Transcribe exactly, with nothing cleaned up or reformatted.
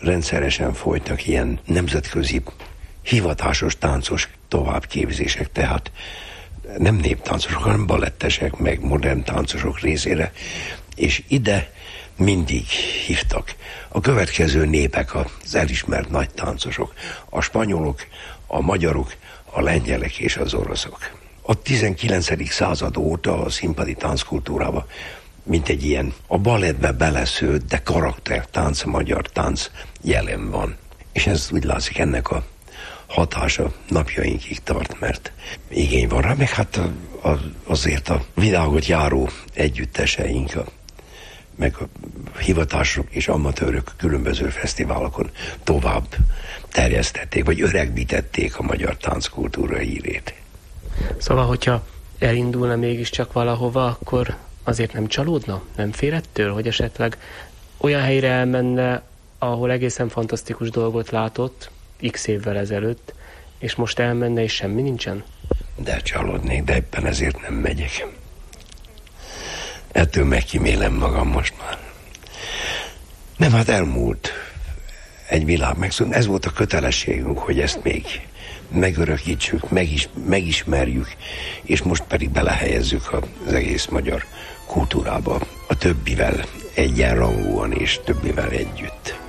rendszeresen folytak ilyen nemzetközi hivatásos táncos továbbképzések, tehát nem néptáncosok, hanem balettesek, meg modern táncosok részére, és ide mindig hívtak a következő népek, az elismert nagy táncosok, a spanyolok, a magyarok, a lengyelek és az oroszok. A tizenkilencedik század óta a színpadi tánckultúrába mint egy ilyen a balettbe beleszőtt, de karaktertánc, magyar tánc jelen van. És ez úgy látszik, ennek a hatása napjainkig tart, mert igény van rá, meg hát a, a, azért a világot járó együtteseink, a, meg a hivatások és amatőrök különböző fesztiválokon tovább terjesztették, vagy öregbítették a magyar tánckultúra hírét. Szóval, hogyha elindulna mégiscsak valahova, akkor azért nem csalódna? Nem fél ettől, hogy esetleg olyan helyre elmenne, ahol egészen fantasztikus dolgot látott x évvel ezelőtt, és most elmenne, és semmi nincsen? De csalódnék, de éppen ezért nem megyek. Ettől megkímélem magam most már. Nem, hát elmúlt egy világ megszűnt. Ez volt a kötelességünk, hogy ezt még megörökítsük, megis, megismerjük, és most pedig belehelyezzük az egész magyar kultúrába, a többivel egyenrangúan és többivel együtt.